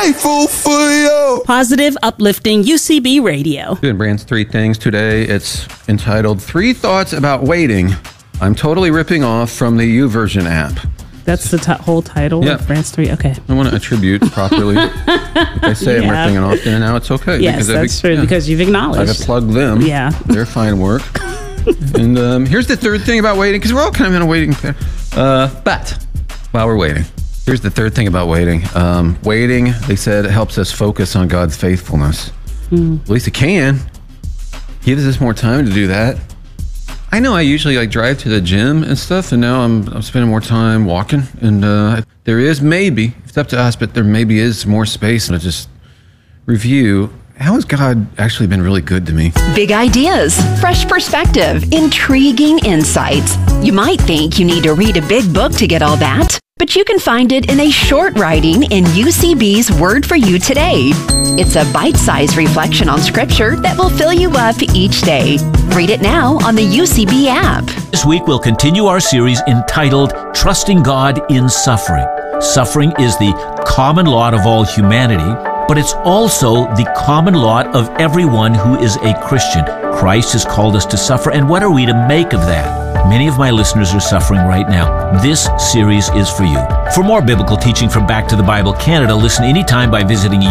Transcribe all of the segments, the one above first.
grateful for you. Positive, uplifting UCB Radio. Doing Brand's 3 things today. It's entitled 3 Thoughts About Waiting. I'm totally ripping off from the YouVersion app. That's the whole title of Brand's 3? Okay. I want to attribute properly. If I say I'm ripping it off, then now it's okay. Yes, that's true, because you've acknowledged. I've plugged them. Yeah. They're fine work. And here's the 3rd thing about waiting, because we're all kind of in a waiting period. But while we're waiting, here's the 3rd thing about waiting. Waiting, they said, helps us focus on God's faithfulness. At least it can. Gives us more time to do that. I know I usually drive to the gym and stuff, and now I'm spending more time walking. And there is maybe, it's up to us, but there maybe is more space to just review. How has God actually been really good to me? Big ideas, fresh perspective, intriguing insights. You might think you need to read a big book to get all that, but you can find it in a short writing in UCB's Word for You Today. It's a bite-sized reflection on Scripture that will fill you up each day. Read it now on the UCB app. This week we'll continue our series entitled Trusting God in Suffering. Suffering is the common lot of all humanity, but it's also the common lot of everyone who is a Christian. Christ has called us to suffer, and what are we to make of that? Many of my listeners are suffering right now. This series is for you. For more biblical teaching from Back to the Bible Canada, listen anytime by visiting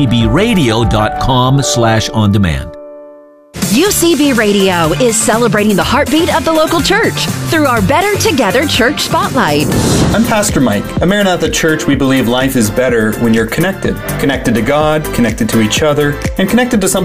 ucbradio.com/on-demand. UCB Radio is celebrating the heartbeat of the local church through our Better Together Church Spotlight. I'm Pastor Mike. At Maranatha Church, we believe life is better when you're connected. Connected to God, connected to each other, and connected to something